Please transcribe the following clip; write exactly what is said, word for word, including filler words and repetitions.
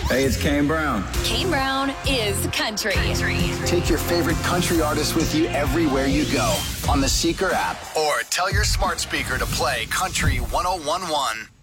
Hey, it's Kane Brown. Kane Brown is country. Take your favorite country artist with you everywhere you go on the Seeker app, or tell your smart speaker to play Country one oh one one.